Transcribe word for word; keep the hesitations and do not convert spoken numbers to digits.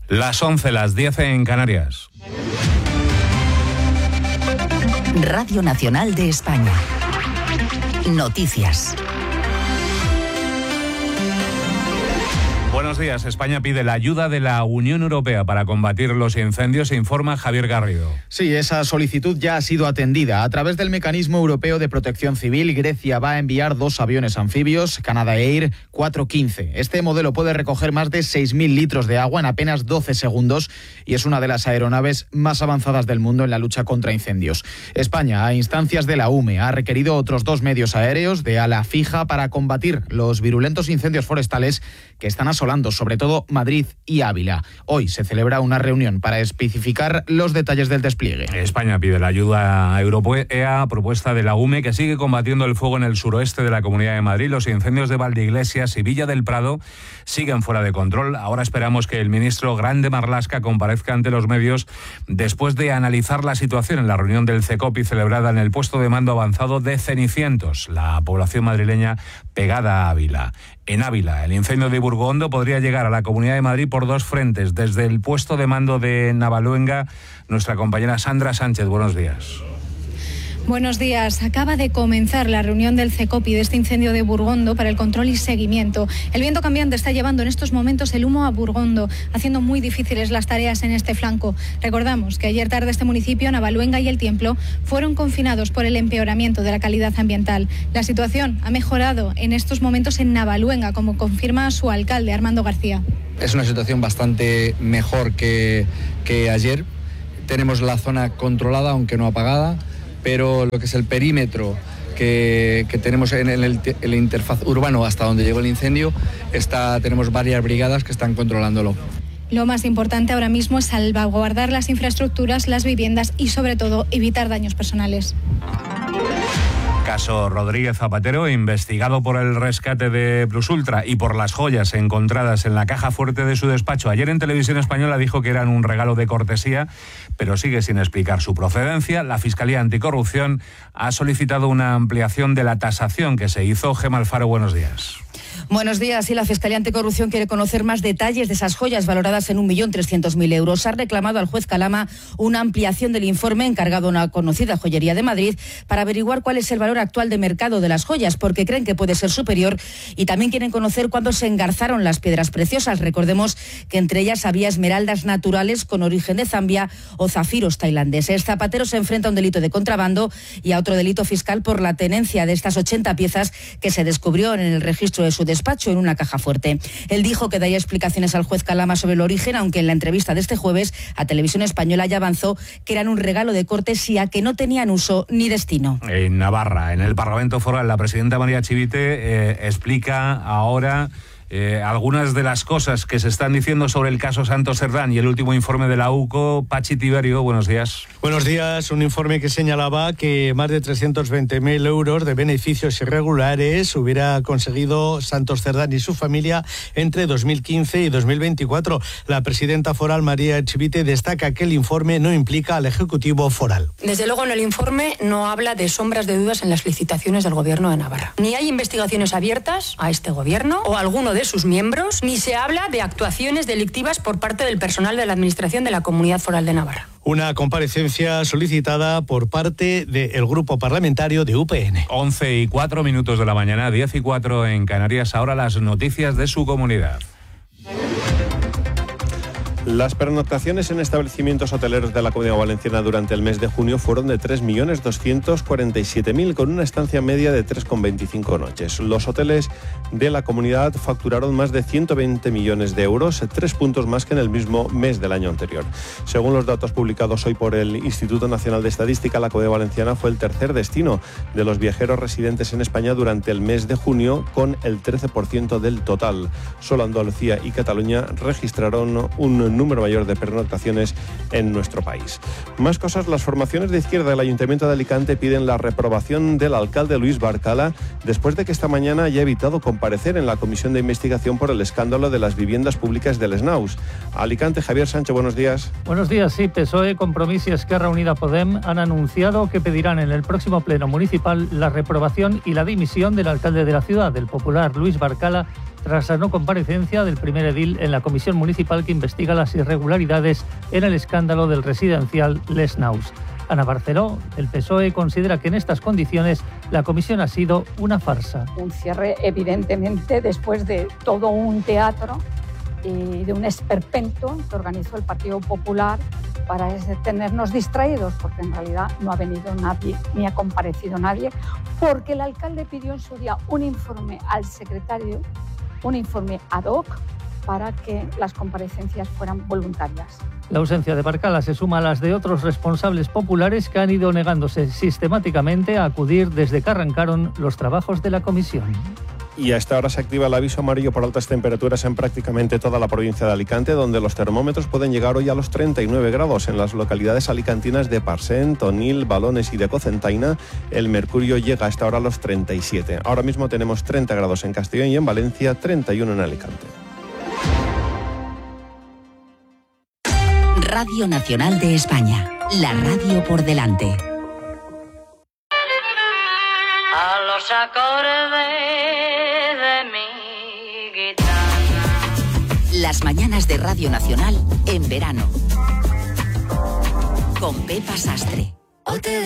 Las once, las diez en Canarias. Radio Nacional de España. Noticias. Buenos días. España pide la ayuda de la Unión Europea para combatir los incendios, informa Javier Garrido. Sí, esa solicitud ya ha sido atendida. A través del Mecanismo Europeo de Protección Civil, Grecia va a enviar dos aviones anfibios, Canadair cuatrocientos quince. Este modelo puede recoger más de seis mil litros de agua en apenas doce segundos y es una de las aeronaves más avanzadas del mundo en la lucha contra incendios. España, a instancias de la U M E, ha requerido otros dos medios aéreos de ala fija para combatir los virulentos incendios forestales que están asolando sobre todo Madrid y Ávila. Hoy se celebra una reunión para especificar los detalles del despliegue. España pide la ayuda europea a propuesta de la U M E, que sigue combatiendo el fuego en el suroeste de la Comunidad de Madrid. Los incendios de Valdeiglesias y Villa del Prado siguen fuera de control. Ahora esperamos que el ministro Grande Marlaska comparezca ante los medios después de analizar la situación en la reunión del CECOPI celebrada en el puesto de mando avanzado de Cenicientos, la población madrileña pegada a Ávila. En Ávila, el incendio de Burgondo podría llegar a la Comunidad de Madrid por dos frentes. Desde el puesto de mando de Navaluenga, nuestra compañera Sandra Sánchez, buenos días. Buenos días. Acaba de comenzar la reunión del CECOPI de este incendio de Burgondo para el control y seguimiento. El viento cambiante está llevando en estos momentos el humo a Burgondo, haciendo muy difíciles las tareas en este flanco. Recordamos que ayer tarde este municipio, Navaluenga y El Tiemplo, fueron confinados por el empeoramiento de la calidad ambiental. La situación ha mejorado en estos momentos en Navaluenga, como confirma su alcalde, Armando García. Es una situación bastante mejor que, que ayer. Tenemos la zona controlada, aunque no apagada, pero lo que es el perímetro que, que tenemos en el, el interfaz urbano hasta donde llegó el incendio, está, tenemos varias brigadas que están controlándolo. Lo más importante ahora mismo es salvaguardar las infraestructuras, las viviendas y sobre todo evitar daños personales. Caso Rodríguez Zapatero, investigado por el rescate de Plus Ultra y por las joyas encontradas en la caja fuerte de su despacho. Ayer en Televisión Española dijo que eran un regalo de cortesía, pero sigue sin explicar su procedencia. La Fiscalía Anticorrupción ha solicitado una ampliación de la tasación que se hizo. Gemma Alfaro, buenos días. Buenos días. Y la Fiscalía Anticorrupción quiere conocer más detalles de esas joyas valoradas en un millón trescientos mil euros. Ha reclamado al juez Calama una ampliación del informe encargado a una conocida joyería de Madrid para averiguar cuál es el valor actual de mercado de las joyas, porque creen que puede ser superior, y también quieren conocer cuándo se engarzaron las piedras preciosas. Recordemos que entre ellas había esmeraldas naturales con origen de Zambia o zafiros tailandeses. Zapatero se enfrenta a un delito de contrabando y a otro delito fiscal por la tenencia de estas ochenta piezas que se descubrió en el registro de su despacho en una caja fuerte. Él dijo que daría explicaciones al juez Calama sobre el origen, aunque en la entrevista de este jueves a Televisión Española ya avanzó que eran un regalo de cortesía que no tenían uso ni destino. En Navarra, en el Parlamento Foral, la presidenta María Chivite eh, explica ahora Eh, algunas de las cosas que se están diciendo sobre el caso Santos Cerdán y el último informe de la U C O. Pachi Tiberio, buenos días. Buenos días. Un informe que señalaba que más de trescientos veinte mil euros de beneficios irregulares hubiera conseguido Santos Cerdán y su familia entre dos mil quince y dos mil veinticuatro. La presidenta foral María Chivite destaca que el informe no implica al Ejecutivo foral. Desde luego en el informe no habla de sombras de dudas en las licitaciones del Gobierno de Navarra. Ni hay investigaciones abiertas a este Gobierno o a alguno de de sus miembros, ni se habla de actuaciones delictivas por parte del personal de la Administración de la Comunidad Foral de Navarra. Una comparecencia solicitada por parte del Grupo Parlamentario de U P N. once y cuatro minutos de la mañana, diez y cuatro en Canarias. Ahora las noticias de su comunidad. Las pernoctaciones en establecimientos hoteleros de la Comunidad Valenciana durante el mes de junio fueron de tres millones doscientos cuarenta y siete mil, con una estancia media de tres coma veinticinco noches. Los hoteles de la comunidad facturaron más de ciento veinte millones de euros, tres puntos más que en el mismo mes del año anterior. Según los datos publicados hoy por el Instituto Nacional de Estadística, la Comunidad Valenciana fue el tercer destino de los viajeros residentes en España durante el mes de junio, con el trece por ciento del total. Solo Andalucía y Cataluña registraron un número mayor de pernoctaciones en nuestro país. Más cosas. Las formaciones de izquierda del Ayuntamiento de Alicante piden la reprobación del alcalde Luis Barcala después de que esta mañana haya evitado comparecer en la comisión de investigación por el escándalo de las viviendas públicas del Snaus. Alicante, Javier Sánchez, buenos días. Buenos días. Sí, P S O E, Compromís y Esquerra Unida Podem han anunciado que pedirán en el próximo pleno municipal la reprobación y la dimisión del alcalde de la ciudad, el popular Luis Barcala, tras la no comparecencia del primer edil en la comisión municipal que investiga las irregularidades en el escándalo del residencial Les Naus. Ana Barceló, el P S O E, considera que en estas condiciones la comisión ha sido una farsa. Un cierre, evidentemente, después de todo un teatro y de un esperpento que organizó el Partido Popular para tenernos distraídos, porque en realidad no ha venido nadie, ni ha comparecido nadie, porque el alcalde pidió en su día un informe al secretario, un informe ad hoc, para que las comparecencias fueran voluntarias. La ausencia de Barcala se suma a las de otros responsables populares que han ido negándose sistemáticamente a acudir desde que arrancaron los trabajos de la comisión. Y a esta hora se activa el aviso amarillo por altas temperaturas en prácticamente toda la provincia de Alicante, donde los termómetros pueden llegar hoy a los treinta y nueve grados. En las localidades alicantinas de Parcent, Onil, Balones y de Cocentaina, el mercurio llega a esta hora a los treinta y siete. Ahora mismo tenemos treinta grados en Castellón y en Valencia, treinta y uno en Alicante. Radio Nacional de España, la radio por delante. A los acordes de mi guitarra. Las mañanas de Radio Nacional en verano. Con Pepa Sastre.